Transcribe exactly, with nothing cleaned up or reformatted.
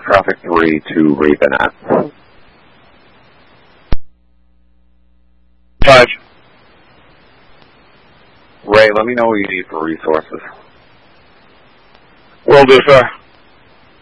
traffic three to Ravenette. Five. Ray, let me know what you need for resources. Will do, sir.